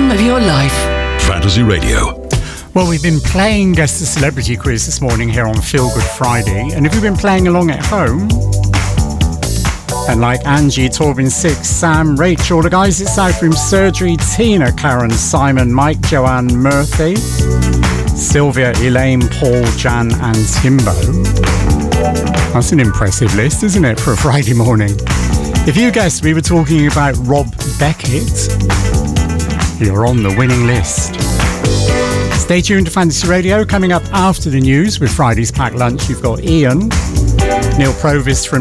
time of your life. Fantasy Radio. Well, we've been playing Guess the Celebrity Quiz this morning here on Feel Good Friday. And if you've been playing along at home, and like Angie, Torvin, Six, Sam, Rachel, the guys at South Room Surgery, Tina, Karen, Simon, Mike, Joanne, Murphy, Sylvia, Elaine, Paul, Jan and Timbo. That's an impressive list, isn't it, for a Friday morning? If you guessed we were talking about Rob Beckett, you're on the winning list. Stay tuned to Fantasy Radio. Coming up after the news with Friday's Packed Lunch, you've got Ian, Neil Provis from